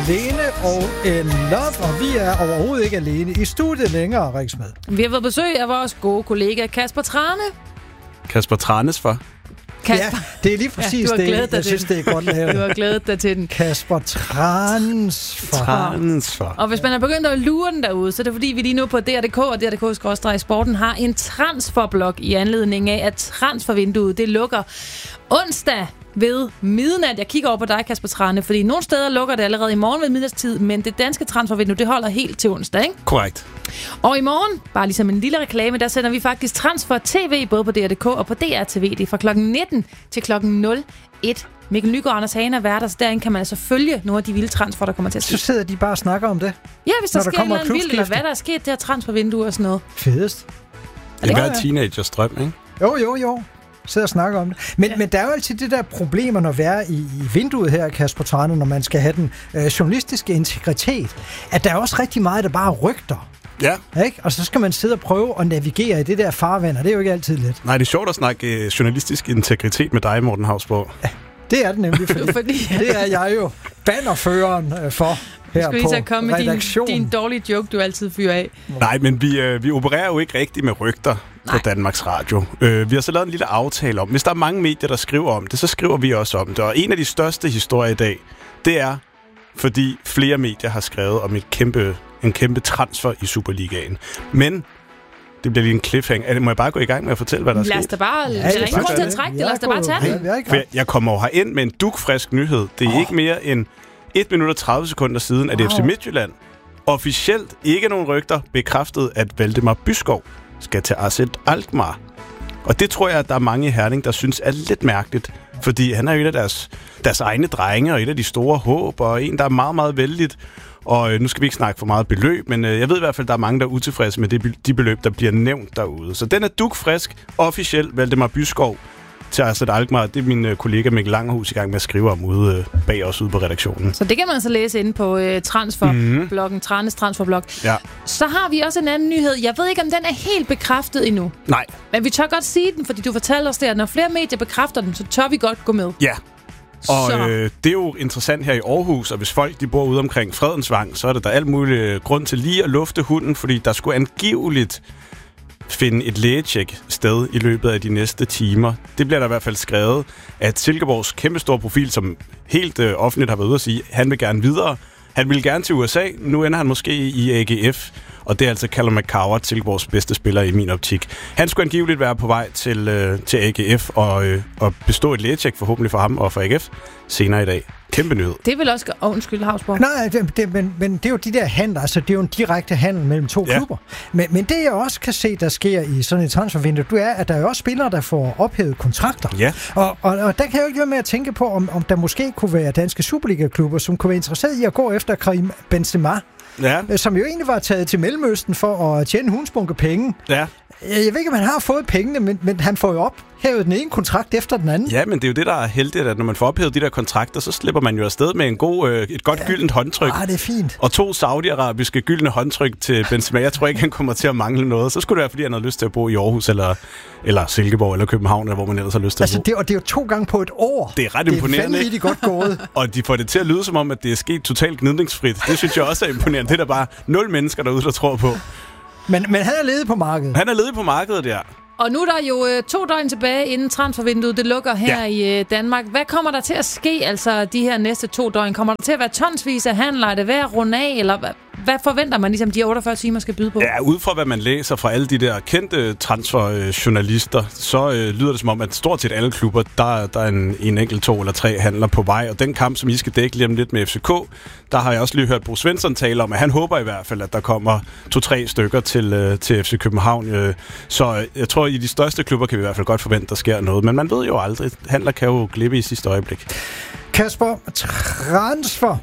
Lene og Love, og vi er overhovedet ikke alene i studiet længere, Riksmed. Vi har fået besøg af vores gode kollega Kasper Trane. Kasper Tranes for? Kasper. Ja, det er lige præcis det, jeg synes, det er godt lavet. Du har glædet dig til den. Kasper Transfer. Og hvis man er begyndt at lure den derude, så er det fordi, vi lige nu på DR.dk og DR.dk/sporten har en transferblog i anledning af, at transfervinduet det lukker onsdag ved midnat. Jeg kigger over på dig, Kasper Trane, fordi nogle steder lukker det allerede i morgen ved midnatstid, men det danske transfervindue, det holder helt til onsdag, ikke? Korrekt. Og i morgen, bare ligesom en lille reklame, der sender vi faktisk Transfer TV, både på DR.dk og på DRTV. Det er fra klokken 19 til klokken 01. Mikkel Nygaard og Anders Hane er værter, så derinde kan man altså følge nogle af de vilde transfer, der kommer til at ske. Så sidder de bare og snakker om det? Ja, hvis der sker noget vildt, eller hvad der er sket, det her transfervindue og sådan noget. Fedest. Det er hver teenagers drøm, ikke? Jo. Sidder og snakker om det. Men der er jo altid det der problemer, når vi er i vinduet her, Kasper Trane, når man skal have den journalistiske integritet, at der er også rigtig meget, der bare rygter. Ja. Ikke? Og så skal man sidde og prøve at navigere i det der farvand, og det er jo ikke altid let. Nej, det er sjovt at snakke journalistisk integritet med dig, Morten Hausborg. Ja, det er det nemlig, fordi det er jeg jo bannerføreren for her på redaktion. Din dårlige joke, du altid fyrer af. Nej, men vi opererer jo ikke rigtigt med rygter på Danmarks Radio. Vi har så lavet en lille aftale om, hvis der er mange medier, der skriver om det, så skriver vi også om det. Og en af de største historier i dag, det er, fordi flere medier har skrevet om en kæmpe transfer i Superligaen. Men det bliver lige en cliffhanger. Må jeg bare gå i gang med at fortælle, hvad der er sket? Lad os da bare... Der er ingen grund til at trække det. Lad os da bare tage den. Jeg kommer over herind med en dugfrisk nyhed. Det er ikke mere end 1 minut og 30 sekunder siden, at FC Midtjylland officielt, ikke nogen rygter, bekræftede, at Valdemar Byskov skal til AZ Alkmaar. Og det tror jeg, at der er mange i Herning, der synes er lidt mærkeligt, fordi han er jo et af deres egne drenge, og et af de store håb, og en, der er meget, meget vældigt. Og nu skal vi ikke snakke for meget beløb, men jeg ved i hvert fald, at der er mange, der er utilfredse med de beløb, der bliver nævnt derude. Så den er dugfrisk, officielt Valdemar Byskov til AZ Alkmaar. Det er min kollega Mikkel Langerhus i gang med at skrive om ude bag os ude på redaktionen. Så det kan man så læse inde på transferbloggen, Tranes transferblog. Ja. Så har vi også en anden nyhed. Jeg ved ikke, om den er helt bekræftet endnu. Nej. Men vi tør godt sige den, fordi du fortalte os det, at når flere medier bekræfter den, så tør vi godt gå med. Ja. Og det er jo interessant her i Aarhus, og hvis folk de bor ude omkring Fredensvang, så er der alt muligt grund til lige at lufte hunden, fordi der skulle angiveligt finde et lægetjek sted i løbet af de næste timer. Det bliver der i hvert fald skrevet, at Silkeborgs kæmpestore profil, som helt offentligt har været ude at sige, han vil gerne videre. Han vil gerne til USA. Nu ender han måske i AGF, og det er altså Callum McCoward, Silkeborgs bedste spiller i min optik. Han skulle angiveligt være på vej til AGF og bestå et lægetjek forhåbentlig for ham og for AGF senere i dag. Kæmpe nyhed. Det vil også... undskyld, Hausborg. Nej, men det er jo de der handler, altså det er jo en direkte handel mellem to klubber. Men det jeg også kan se, der sker i sådan et transfervindue, det er, at der er også spillere, der får ophævet kontrakter. Ja. Og der kan jeg jo ikke være med at tænke på, om der måske kunne være danske Superliga-klubber, som kunne være interesseret i at gå efter Karim Benzema, som jo egentlig var taget til Mellemøsten for at tjene hundsbunke penge. Ja. Jeg ved ikke, om han har fået pengene, men han får jo ophævet den ene kontrakt efter den anden. Ja, men det er jo det, der er heldigt, at når man får ophævet de der kontrakter, så slipper man jo afsted med et godt gyldent håndtryk. Det er fint. Og 2 saudiarabiske gyldne håndtryk til Benzema. Jeg tror ikke, han kommer til at mangle noget. Så skulle det være, fordi han havde lyst til at bo i Aarhus, eller Silkeborg, eller København, eller hvor man ellers har lyst til at bo. Og det er jo 2 gange på et år. Det er ret imponerende. Det er godt gået. Og de får det til at lyde som om, at det er sket totalt gnidningsfrit. Det synes jeg også er imponerende. Det er der bare 0 mennesker derude, der tror på. Men han er ledet på markedet. Han er ledet på markedet, ja. Og nu er der jo 2 døgn tilbage, inden transfervinduet det lukker her i Danmark. Hvad kommer der til at ske, altså de her næste 2 døgn? Kommer der til at være tonsvis af handler? Er det ved at runde af, eller hvad forventer man, ligesom de 48 timer skal byde på? Ja, ud fra hvad man læser fra alle de der kendte transferjournalister, så lyder det som om, at stort set alle klubber, der er en enkelt 2 eller 3 handler på vej. Og den kamp, som I skal dække lige om lidt med FCK, der har jeg også lige hørt Bo Svensson tale om, at han håber i hvert fald, at der kommer 2-3 stykker til FC København. Så jeg tror, i de største klubber kan vi i hvert fald godt forvente, der sker noget. Men man ved jo aldrig. Handler kan jo glippe i sidste øjeblik. Kasper, transfer.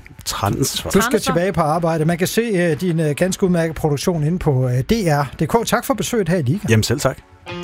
Du skal tilbage på arbejde. Man kan se din ganske udmærkede produktion inde på DR.dk. Tak for besøget her i Liga. Jamen selv tak.